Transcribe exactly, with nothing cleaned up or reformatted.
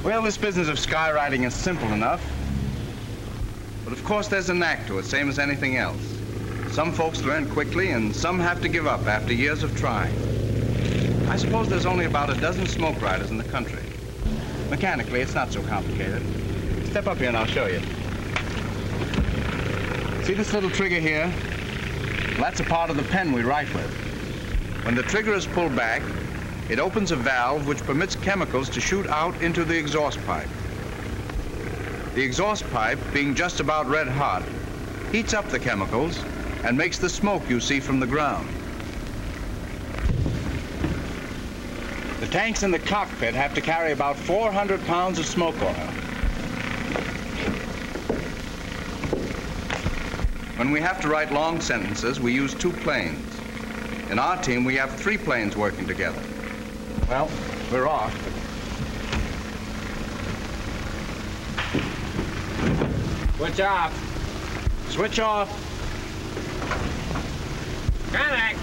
Well, this business of skywriting is simple enough. But of course there's a knack to it, same as anything else. Some folks learn quickly and some have to give up after years of trying. I suppose there's only about a dozen smoke riders in the country. Mechanically, it's not so complicated. Step up here and I'll show you. See this little trigger here? Well, that's a part of the pen we write with. When the trigger is pulled back, it opens a valve which permits chemicals to shoot out into the exhaust pipe. The exhaust pipe, being just about red hot, heats up the chemicals and makes the smoke you see from the ground. The tanks in the cockpit have to carry about four hundred pounds of smoke oil. When we have to write long sentences, we use two planes. In our team, we have three planes working together. Well, we're off. Switch off. Switch off. Contact.